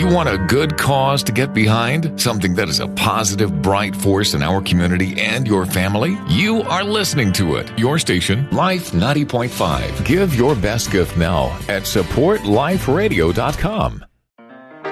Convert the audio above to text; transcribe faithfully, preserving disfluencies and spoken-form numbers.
you want a good cause to get behind? Something that is a positive, bright force in our community and your family? You are listening to it. Your station, Life ninety point five. Give your best gift now at support life radio dot com.